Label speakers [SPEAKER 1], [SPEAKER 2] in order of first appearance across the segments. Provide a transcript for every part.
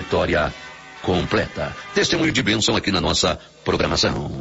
[SPEAKER 1] vitória completa. Testemunho de bênção aqui na nossa programação.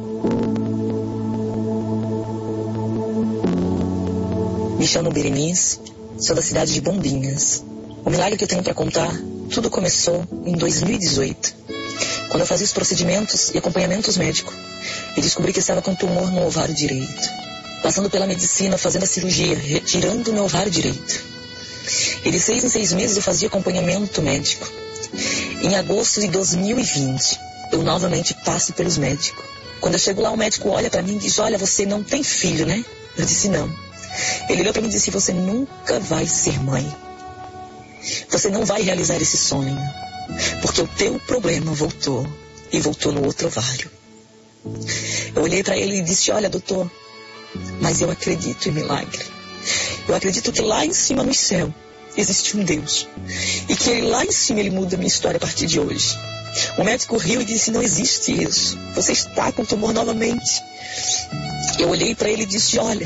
[SPEAKER 2] Me chamo Berenice, sou da cidade de Bombinhas. O milagre que eu tenho para contar, tudo começou em 2018, quando eu fazia os procedimentos e acompanhamentos médicos e descobri que estava com tumor no ovário direito. Passando pela medicina, fazendo a cirurgia, retirando o meu ovário direito. E de 6 em 6 meses eu fazia acompanhamento médico. Em agosto de 2020, eu novamente passo pelos médicos. Quando eu chego lá, o médico olha para mim e diz: olha, você não tem filho, né? Eu disse: não. Ele olhou para mim e disse: você nunca vai ser mãe. Você não vai realizar esse sonho, porque o teu problema voltou, e voltou no outro ovário. Eu olhei para ele e disse: olha, doutor, mas eu acredito em milagre. Eu acredito que lá em cima no céu existe um Deus, e que ele, lá em cima, ele muda a minha história a partir de hoje. O médico riu e disse: não existe isso, você está com tumor novamente. Eu olhei para ele e disse: olha,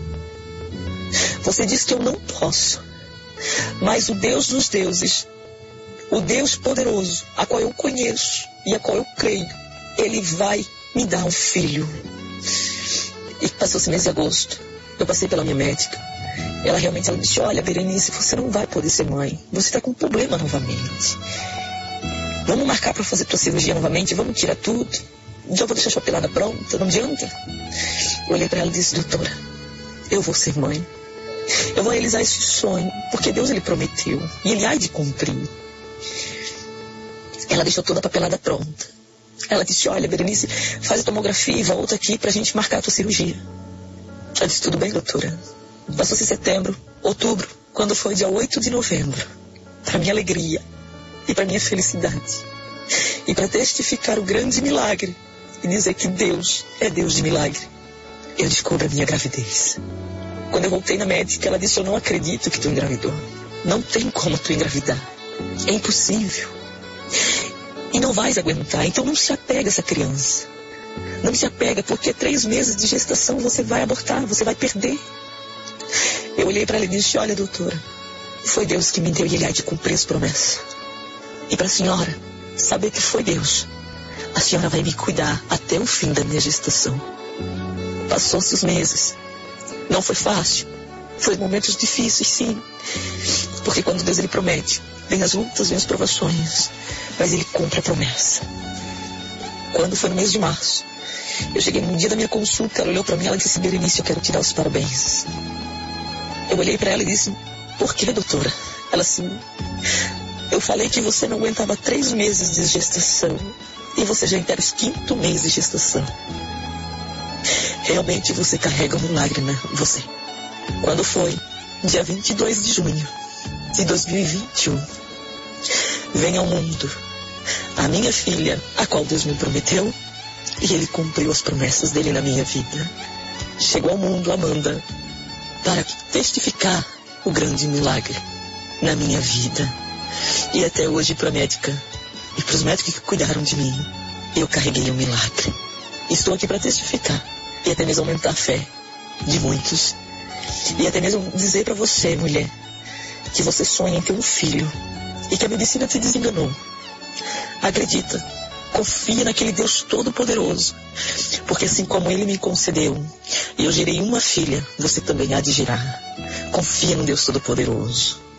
[SPEAKER 2] você disse que eu não posso, mas o Deus dos deuses, o Deus poderoso, a qual eu conheço e a qual eu creio, ele vai me dar um filho. E passou-se mês de agosto, eu passei pela minha médica. Ela disse: olha, Berenice, você não vai poder ser mãe, você está com um problema novamente. Vamos marcar para fazer tua cirurgia novamente, vamos tirar tudo, já vou deixar a papelada pronta, não adianta. Eu olhei para ela e disse: doutora, eu vou ser mãe. Eu vou realizar esse sonho, porque Deus, ele prometeu, e ele há de cumprir. Ela deixou toda a papelada pronta. Ela disse: olha, Berenice, faz a tomografia e volta aqui pra gente marcar a tua cirurgia. Eu disse: tudo bem, doutora. Passou-se setembro, outubro, quando foi dia 8 de novembro, para minha alegria e para minha felicidade, e para testificar o grande milagre e dizer que Deus é Deus de milagre, eu descubro a minha gravidez. Quando eu voltei na médica, ela disse: eu não acredito que tu engravidou. Não tem como tu engravidar. É impossível. E não vais aguentar. Então não se apega a essa criança. Não se apega, porque 3 meses de gestação você vai abortar, você vai perder. Eu olhei para ela e disse: olha, doutora, foi Deus que me deu e ele há de cumprir as promessas. E para a senhora saber que foi Deus, a senhora vai me cuidar até o fim da minha gestação. Passou-se os meses. Não foi fácil. Foi momentos difíceis, sim. Porque quando Deus, ele promete, vem as lutas, vem as provações, mas ele cumpre a promessa. Quando foi no mês de março, eu cheguei no dia da minha consulta, ela olhou para mim e disse: Berenice, eu quero te dar os parabéns. Eu olhei para ela e disse: por que, doutora? Ela assim: eu falei que você não aguentava 3 meses de gestação e você já está no 5º mês de gestação. Realmente você carrega um milagre, né? Você. Quando foi dia 22 de junho de 2021, vem ao mundo a minha filha, a qual Deus me prometeu, e ele cumpriu as promessas dele na minha vida. Chegou ao mundo Amanda para testificar o grande milagre na minha vida. E até hoje, para a médica e para os médicos que cuidaram de mim, eu carreguei um milagre. Estou aqui para testificar e até mesmo aumentar a fé de muitos. E até mesmo dizer para você, mulher, que você sonha em ter um filho e que a medicina te desenganou. Acredita, confia naquele Deus todo-poderoso, porque assim como ele me concedeu e eu gerei uma filha, você também há de gerar. Confia no Deus todo-poderoso.